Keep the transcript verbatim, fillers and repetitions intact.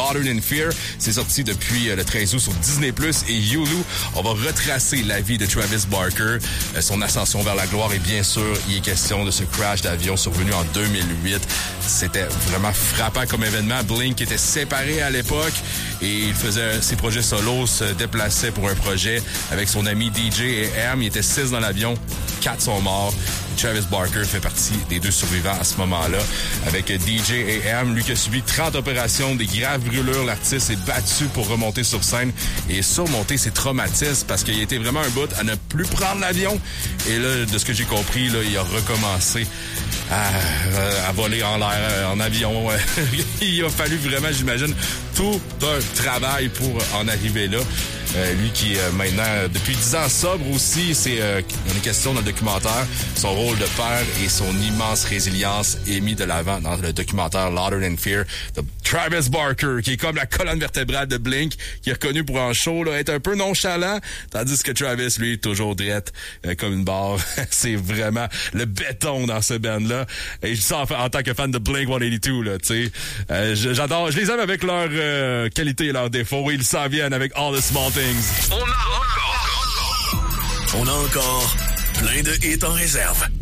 Louder Than Fear. C'est sorti depuis euh, le treize août sur Disney plus, et Hulu. On va retracer la vie de Travis Barker, euh, son ascension vers la gloire, et bien sûr, il est question de ce crash d'avion survenu en deux mille huit. C'était vraiment frappant comme événement. Blink était séparé à l'époque et il faisait ses projets solos, se déplaçait pour un projet avec son ami D J et M. Il était six dans l'avion, quatre sont morts. Travis Barker fait partie des deux survivants à ce moment-là. Avec D J et M, lui qui a subi trente opérations, des graves brûlures, l'artiste s'est battu pour remonter sur scène et surmonter ses traumatismes parce qu'il était vraiment un bout à ne plus prendre l'avion. Et là, de ce que j'ai compris, là, il a recommencé à, à voler en l'air, en avion. Il a fallu vraiment, j'imagine, tout un travail pour en arriver là. Euh, lui qui est euh, maintenant, depuis dix ans, sobre aussi, c'est euh, une question dans le documentaire. Son rôle de père et son immense résilience est mis de l'avant dans le documentaire Louder Than Fear de Travis Barker, qui est comme la colonne vertébrale de Blink, qui est reconnu pour un show là, être un peu nonchalant, tandis que Travis, lui, est toujours drette euh, comme une barre. C'est vraiment le béton dans ce band-là. Et je dis ça en, en tant que fan de Blink cent quatre-vingt-deux, là, tu sais. Euh, j'adore, je les aime avec leurs euh, qualités et leurs défauts. Ils s'en viennent avec All the Small Things. On a encore, on a encore plein de hits en réserve.